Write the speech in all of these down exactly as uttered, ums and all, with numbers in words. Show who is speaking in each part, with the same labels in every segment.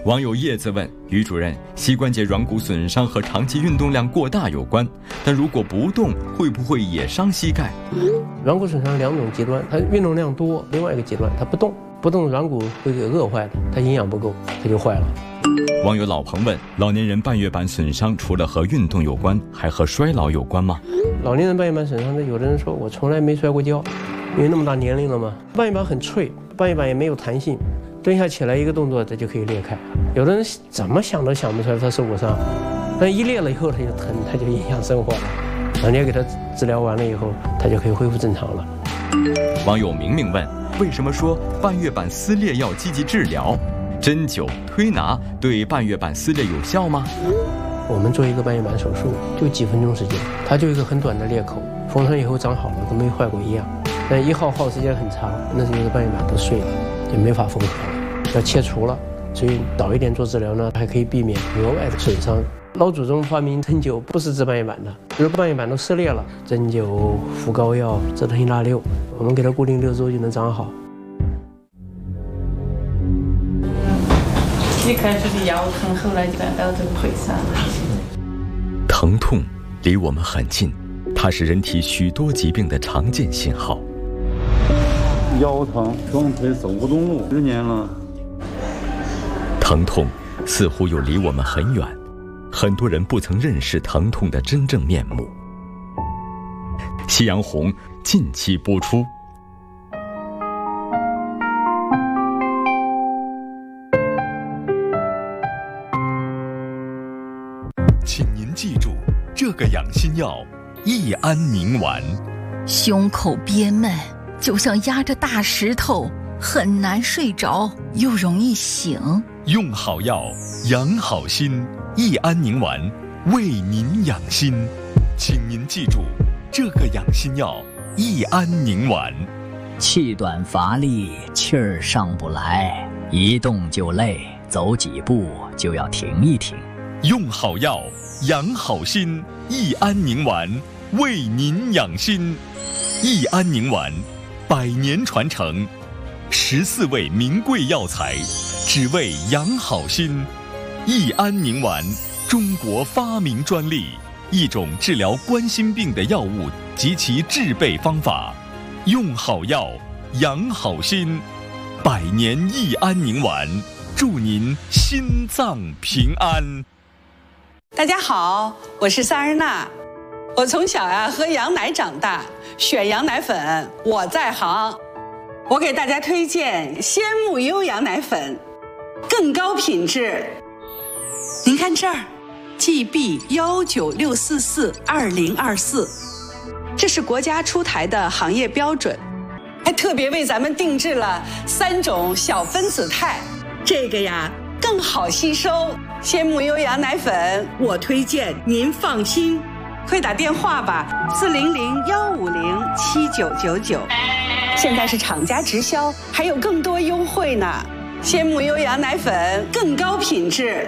Speaker 1: 网友叶子问于主任，膝关节软骨损伤和长期运动量过大有关，但如果不动，会不会也伤膝盖？
Speaker 2: 软骨损伤两种极端，它运动量多；另外一个极端，它不动，不动软骨会给饿坏的，它营养不够，它就坏了。
Speaker 1: 网友老彭问，老年人半月板损伤除了和运动有关，还和衰老有关吗？
Speaker 2: 老年人半月板损伤的，有的人说我从来没摔过跤，因为那么大年龄了嘛，半月板很脆，半月板也没有弹性。蹲下起来一个动作，它就可以裂开。有的人怎么想都想不出来他受过伤，但一裂了以后他就疼，他就影响生活了。人家给他治疗完了以后，他就可以恢复正常了。
Speaker 1: 网友明明问，为什么说半月板撕裂要积极治疗？针灸、推拿对半月板撕裂有效吗？
Speaker 2: 我们做一个半月板手术就几分钟时间，它就一个很短的裂口，缝上以后长好了，跟没坏过一样。但一耗耗时间很长，那就是半月板都碎了，就没法缝合了。要切除了，所以早一点做治疗呢，还可以避免额外的损伤。老祖宗发明针灸不是治半月板的，如果半月板都撕裂了，针灸、敷膏药、止疼性大六，我们给它固定六周就能长好。
Speaker 3: 一开始是腰疼，后来就感到这个腿上了。
Speaker 1: 疼痛离我们很近，它是人体许多疾病的常见信号。
Speaker 4: 腰疼，双腿走不动路，十年了。
Speaker 1: 疼痛似乎又离我们很远，很多人不曾认识疼痛的真正面目。夕阳红近期播出。请您记住，这个养心药益安宁丸。
Speaker 5: 胸口憋闷，就像压着大石头，很难睡着，又容易醒。
Speaker 1: 用好药，养好心，益安宁丸为您养心。请您记住，这个养心药益安宁丸。
Speaker 6: 气短乏力，气儿上不来，一动就累，走几步就要停一停。
Speaker 1: 用好药，养好心，益安宁丸为您养心。益安宁丸，百年传承，十四味名贵药材，只为养好心。益安宁丸，中国发明专利，一种治疗冠心病的药物及其制备方法。用好药，养好心，百年益安宁丸，祝您心脏平安。
Speaker 7: 大家好，我是萨日娜。我从小呀、啊、喝羊奶长大，选羊奶粉我在行。我给大家推荐鲜木优羊奶粉，更高品质。您看这儿 ，G B 幺九六四四二零二四，这是国家出台的行业标准，还特别为咱们定制了三种小分子肽，这个呀更好吸收。鲜木优羊奶粉，我推荐，您放心。快打电话吧，四零零幺五零七九九九。现在是厂家直销，还有更多优惠呢。鲜木优羊奶粉更高品质。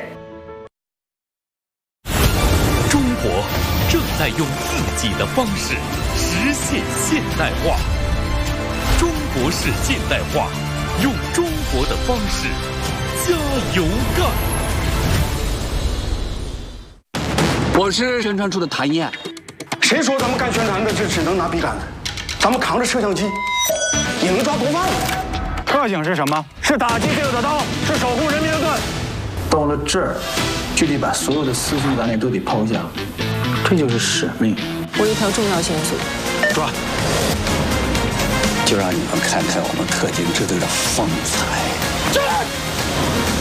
Speaker 1: 中国正在用自己的方式实现现代化。中国式现代化，用中国的方式加油干。
Speaker 8: 我是宣传处的谭燕。
Speaker 9: 谁说咱们干宣传的就只能拿笔杆子？咱们扛着摄像机，也能抓毒贩。
Speaker 10: 特警是什么？是打击罪恶的刀，是守护人民的盾。
Speaker 8: 到了这儿，就得把所有的私心杂念都得抛下，这就是使命。
Speaker 7: 我有一条重要线索，
Speaker 8: 抓！就让你们看看我们特警支队的风采。